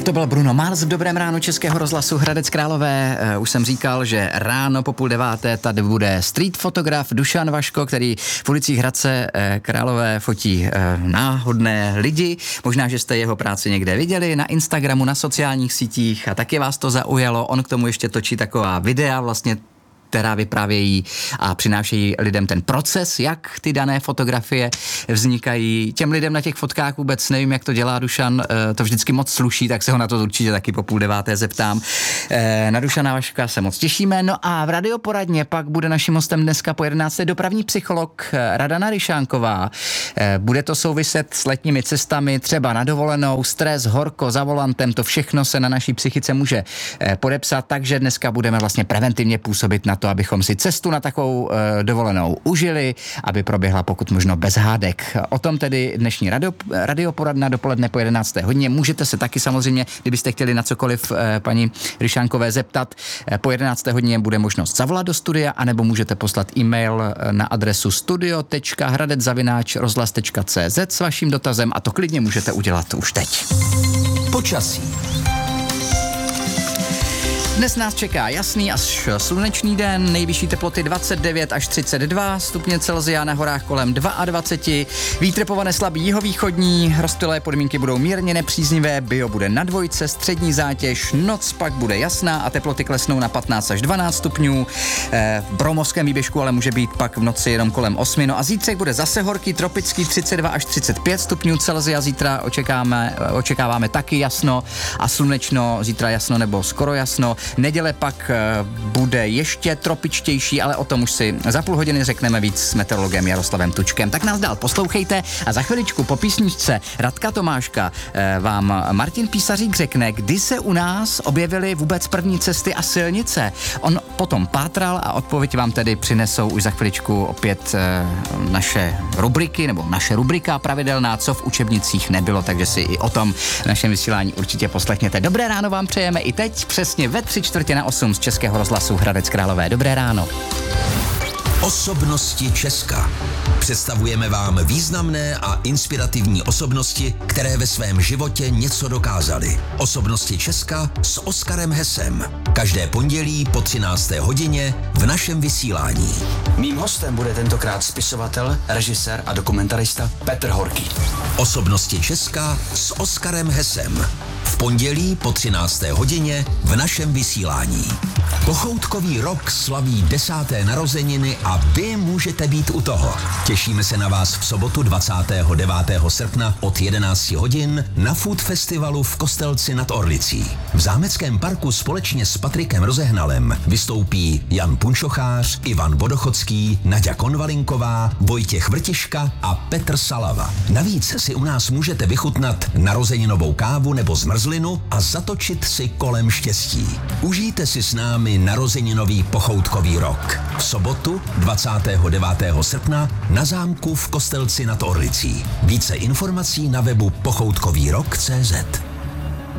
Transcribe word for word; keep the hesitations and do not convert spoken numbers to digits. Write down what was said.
Tak to byl Bruno Mars v Dobrém ránu Českého rozhlasu Hradec Králové. Uh, už jsem říkal, že ráno po půl deváté tady bude street fotograf Dušan Vaško, který v ulicích Hradce uh, Králové fotí uh, náhodné lidi. Možná, že jste jeho práci někde viděli na Instagramu, na sociálních sítích a taky vás to zaujalo. On k tomu ještě točí taková videa vlastně, která vyprávějí a přinášejí lidem ten proces, jak ty dané fotografie vznikají. Těm lidem na těch fotkách vůbec nevím, jak to dělá Dušan, to vždycky moc sluší, tak se ho na to určitě taky po půl deváté zeptám. Na Dušana Vaška se moc těšíme. No a v radioporadně pak bude naším hostem dneska po jedenácté dopravní psycholog Radana Ryšánková. Bude to souviset s letními cestami, třeba na dovolenou, stres, horko, za volantem, to všechno se na naší psychice může podepsat, takže dneska budeme vlastně preventivně působit na to, abychom si cestu na takovou e, dovolenou užili, aby proběhla pokud možno bez hádek. O tom tedy dnešní radio, radioporadna dopoledne po jedenácté hodině. Můžete se taky samozřejmě, kdybyste chtěli na cokoliv e, paní Ryšánkové zeptat, e, po jedenácté hodině bude možnost zavolat do studia, anebo můžete poslat e-mail na adresu studio tečka hradec zavináč rozhlas tečka cé zet s vaším dotazem a to klidně můžete udělat už teď. Počasí. Dnes nás čeká jasný až slunečný den, nejvyšší teploty dvacet devět až třicet dva stupně Celsia, na horách kolem dvacet dva, vítr povane slabý jihovýchodní, rozptylé podmínky budou mírně nepříznivé, bio bude na dvojce, střední zátěž, noc pak bude jasná a teploty klesnou na patnáct až dvanáct stupňů, v bromovském výběžku ale může být pak v noci jenom kolem osmi, no a zítřek bude zase horký, tropický, třicet dva až třicet pět stupňů Celsia, zítra očekáváme, očekáváme taky jasno a slunečno, zítra jasno nebo skoro jasno. Neděle pak bude ještě tropičtější, ale o tom už si za půl hodiny řekneme víc s meteorologem Jaroslavem Tučkem. Tak nás dál poslouchejte a za chviličku po písničce Radka Tomáška vám Martin Písařík řekne, kdy se u nás objevily vůbec první cesty a silnice. On potom pátral a odpověď vám tedy přinesou už za chviličku opět naše rubriky, nebo naše rubrika pravidelná, co v učebnicích nebylo, takže si i o tom v našem vysílání určitě poslechněte. Dobré ráno vám přejeme i teď, přesně ve tři čtvrtě na osm z Českého rozhlasu Hradec Králové. Dobré ráno. Osobnosti Česka. Představujeme vám významné a inspirativní osobnosti, které ve svém životě něco dokázaly. Osobnosti Česka s Oskarem Hesem. Každé pondělí po třinácté hodině v našem vysílání. Mým hostem bude tentokrát spisovatel, režisér a dokumentarista Petr Horký. Osobnosti Česka s Oskarem Hesem. V pondělí po třinácté hodině v našem vysílání. Pochoutkový rok slaví desáté narozeniny a vy můžete být u toho. Těšíme se na vás v sobotu dvacátého devátého srpna od jedenácti hodin na Food Festivalu v Kostelci nad Orlicí. V Zámeckém parku společně s Patrikem Rozehnalem vystoupí Jan Punčochář, Ivan Bodochodský, Naďa Konvalinková, Vojtěch Vrtiška a Petr Salava. Navíc si u nás můžete vychutnat narozeninovou kávu nebo zmrzlinu a zatočit si kolem štěstí. Užijte si s námi narozeninový pochoutkový rok. V sobotu dvacátého devátého srpna na zámku v Kostelci nad Orlicí. Více informací na webu pochoutkový rok tečka cé zet.